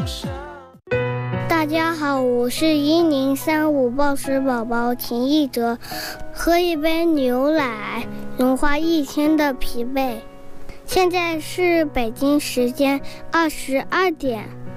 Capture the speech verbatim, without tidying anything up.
大家好，我是一零三五暴食宝宝秦艺哲，喝一杯牛奶，融化一天的疲惫。现在是北京时间二十二点。